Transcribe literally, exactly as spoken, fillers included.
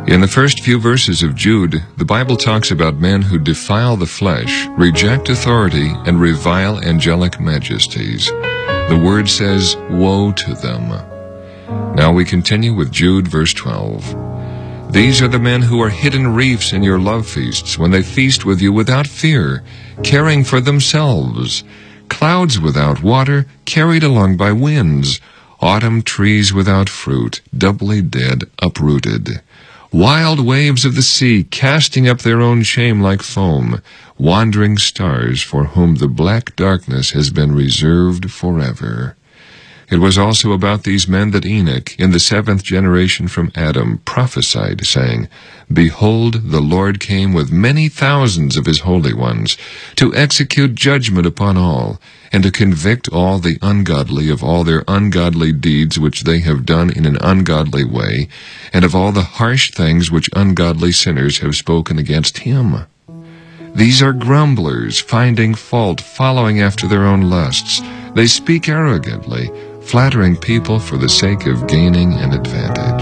In the first few verses of Jude, the Bible talks about men who defile the flesh, reject authority, and revile angelic majesties. The word says, woe to them. Now we continue with Jude verse twelve. These are the men who are hidden reefs in your love feasts, when they feast with you without fear, caring for themselves. Clouds without water, carried along by winds. Autumn trees without fruit, doubly dead, uprooted. Wild waves of the sea, casting up their own shame like foam. Wandering stars, for whom the black darkness has been reserved forever. It was also about these men that Enoch, in the seventh generation from Adam, prophesied, saying, Behold, the Lord came with many thousands of his holy ones, to execute judgment upon all, and to convict all the ungodly of all their ungodly deeds which they have done in an ungodly way, and of all the harsh things which ungodly sinners have spoken against him. These are grumblers, finding fault, following after their own lusts. They speak arrogantly, flattering people for the sake of gaining an advantage.